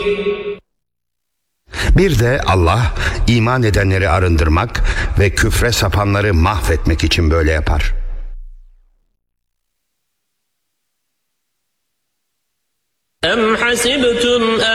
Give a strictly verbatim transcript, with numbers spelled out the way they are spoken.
Bir de Allah iman edenleri arındırmak ve küfre sapanları mahvetmek için böyle yapar. أَمْ حَسِبْتُمْ